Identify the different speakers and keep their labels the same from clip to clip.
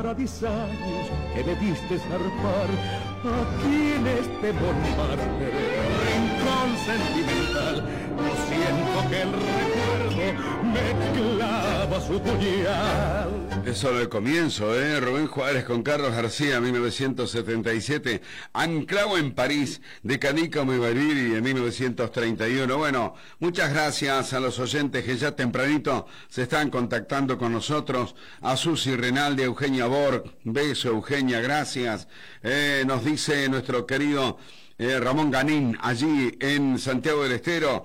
Speaker 1: Para 10 años que me diste zarpar aquí en este Montmartre, rincón sentimental. Yo siento que el recuerdo me clava su puñal.
Speaker 2: Es solo el comienzo, Rubén Juárez con Carlos García, 1977, anclado en París, de Canícamo y Barbieri en 1931. Bueno, muchas gracias a los oyentes que ya tempranito se están contactando con nosotros, a Susi Renaldi, a Eugenia Borg, beso Eugenia, gracias. Nos dice nuestro querido Ramón Ganín, allí en Santiago del Estero.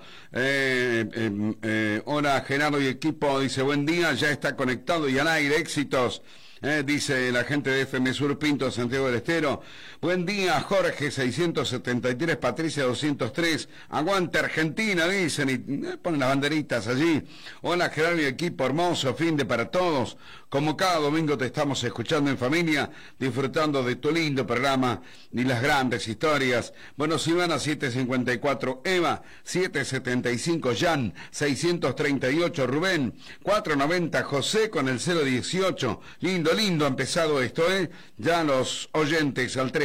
Speaker 2: Hola Gerardo y equipo, dice buen día, ya está conectado y al aire, éxitos. Dice la gente de FM Sur Pinto, Santiago del Estero. Buen día, Jorge, 673, Patricia, 203. Aguante Argentina, dicen, y ponen las banderitas allí. Hola, Gerardo y equipo, hermoso fin de para todos. Como cada domingo te estamos escuchando en familia, disfrutando de tu lindo programa y las grandes historias. Bueno, Silvana, 754, Eva, 775, Jan, 638, Rubén, 490, José con el 018. Lindo ha empezado esto, Ya los oyentes al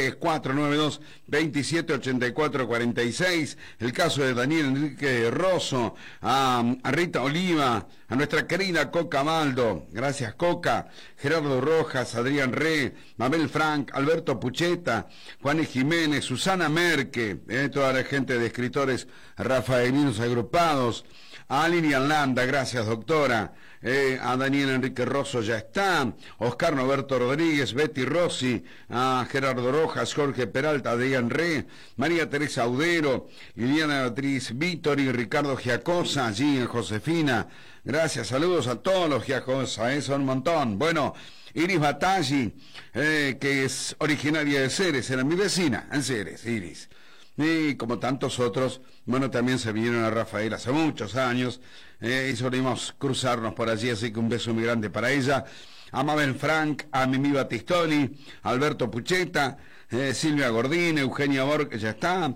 Speaker 2: 3492-278446. El caso de Daniel Enrique Rosso, a Rita Oliva, a nuestra querida Coca Maldo, gracias Coca, Gerardo Rojas, Adrián Re, Mabel Frank, Alberto Pucheta, Juan Jiménez, Susana Merque, toda la gente de escritores rafaelinos agrupados, a Lilian Landa, gracias doctora, a Daniel Enrique Rosso ya está, Oscar Noberto Rodríguez, Betty Rossi, a Gerardo Rojas, Jorge Peralta, Adrián Re, María Teresa Audero, Liliana Beatriz Vítor y Ricardo Giacosa, allí en Josefina, gracias, saludos a todos los Giacosa, son un montón. Bueno, Iris Batagli, que es originaria de Ceres, era mi vecina en Ceres, Iris. Y como tantos otros, bueno, también se vinieron a Rafael hace muchos años, y solíamos cruzarnos por allí, así que un beso muy grande para ella. A Mabel Frank, a Mimi Battistoni, a Alberto Pucheta, Silvia Gordín, Eugenia Borg, ya está,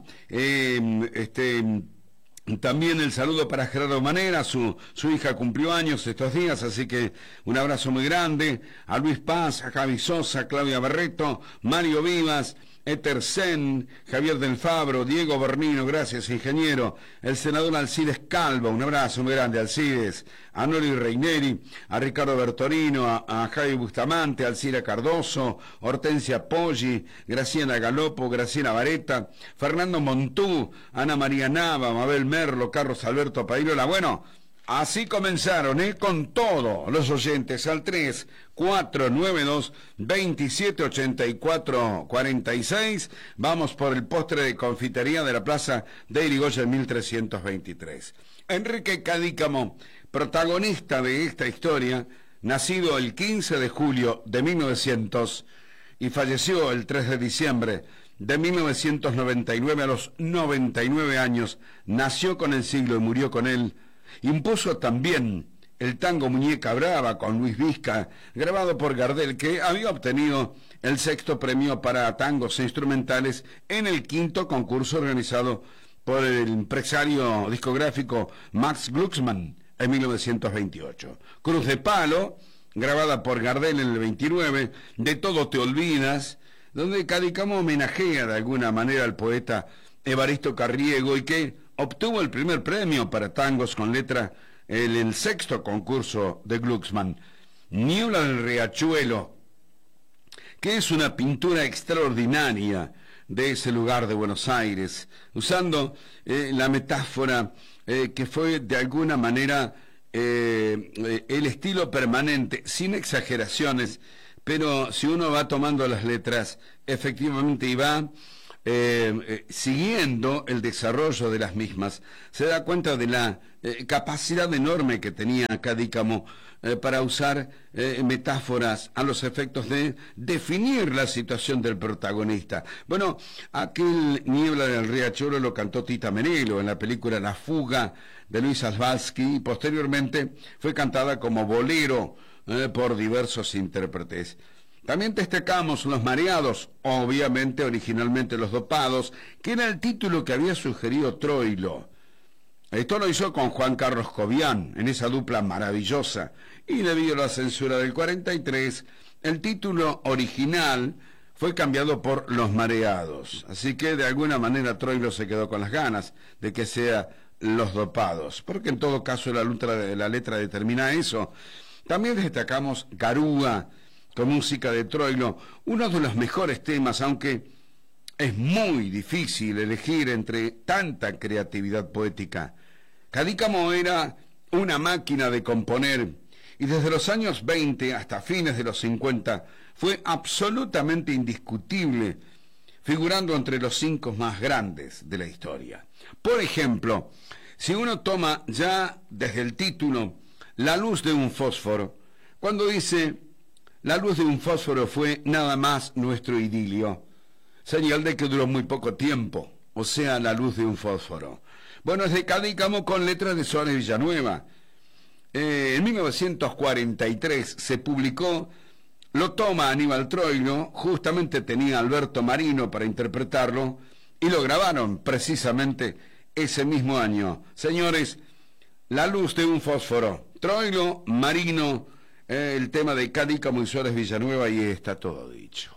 Speaker 2: también el saludo para Gerardo Manera, su hija cumplió años estos días, así que un abrazo muy grande, a Luis Paz, a Javi Sosa, Claudia Barreto, Mario Vivas, Éter Sen, Javier del Fabro, Diego Bernino, gracias ingeniero, el senador Alcides Calvo, un abrazo muy grande Alcides, a Nori Reineri, a Ricardo Bertorino, a Javi Bustamante, a Alcira Cardoso, Hortensia Poggi, Graciela Galopo, Graciela Vareta, Fernando Montú, Ana María Nava, Mabel Merlo, Carlos Alberto Pairola. Bueno, así comenzaron, con todo, los oyentes al 3492-278446. Vamos por el postre de confitería de la Plaza de Irigoyen 1323. Enrique Cadícamo, protagonista de esta historia, nacido el 15 de julio de 1900 y falleció el 3 de diciembre de 1999 a los 99 años, nació con el siglo y murió con él. Impuso también el tango Muñeca Brava con Luis Vizca, grabado por Gardel, que había obtenido el 6º premio para tangos instrumentales en el 5º concurso organizado por el empresario discográfico Max Glucksmann en 1928. Cruz de Palo, grabada por Gardel en el 29, De todo te olvidas, donde Cadícamo homenajea de alguna manera al poeta Evaristo Carriego y que obtuvo el primer premio para tangos con letra en el 6º concurso de Glucksmann. Niebla del Riachuelo, que es una pintura extraordinaria de ese lugar de Buenos Aires, usando la metáfora que fue de alguna manera el estilo permanente, sin exageraciones, pero si uno va tomando las letras, efectivamente, y va siguiendo el desarrollo de las mismas, se da cuenta de la capacidad enorme que tenía Cadícamo para usar metáforas a los efectos de definir la situación del protagonista. Bueno, aquel Niebla del Riachuelo lo cantó Tita Merelo en la película La Fuga de Luis Albalsky y posteriormente fue cantada como bolero por diversos intérpretes. También destacamos Los Mareados, obviamente originalmente Los Dopados, que era el título que había sugerido Troilo. Esto lo hizo con Juan Carlos Cobian, en esa dupla maravillosa, y debido a la censura del 43, el título original fue cambiado por Los Mareados, así que de alguna manera Troilo se quedó con las ganas de que sea Los Dopados, porque en todo caso la letra determina eso. También destacamos Garúa, con música de Troilo, uno de los mejores temas, aunque es muy difícil elegir entre tanta creatividad poética. Cadícamo era una máquina de componer, y desde los años 20 hasta fines de los 50 fue absolutamente indiscutible, figurando entre los 5 más grandes de la historia. Por ejemplo, si uno toma ya desde el título La luz de un fósforo, cuando dice la luz de un fósforo fue nada más nuestro idilio, señal de que duró muy poco tiempo, o sea, la luz de un fósforo. Bueno, es de Cadícamo con letras de Suárez Villanueva. En 1943 se publicó, lo toma Aníbal Troilo, justamente tenía a Alberto Marino para interpretarlo, y lo grabaron precisamente ese mismo año. Señores, La luz de un fósforo, Troilo, Marino, el tema de Cadícamo y Suárez Villanueva, y está todo dicho.